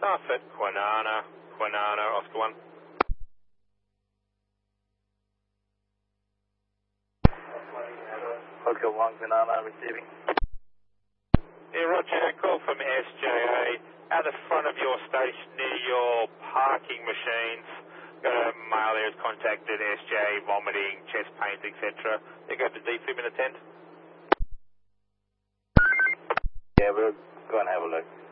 Starfit, Quinana, Oscar 1. Oscar 1, Quinana, receiving. Yeah, Roger, call from SJA. At the front of your station near your parking machines, got a male there who's contacted SJA, vomiting, chest pains, etc. They go to defib and attend. Yeah, we'll go and have a look.